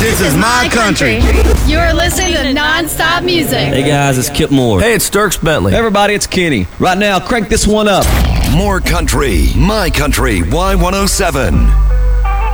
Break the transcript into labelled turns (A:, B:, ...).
A: This is my country.
B: You're listening to Non-Stop Music.
C: Hey guys, it's Kip Moore.
D: Hey, it's Sturks Bentley.
C: Everybody, it's Kenny. Right now, crank this one up.
E: More country, my country, Y107.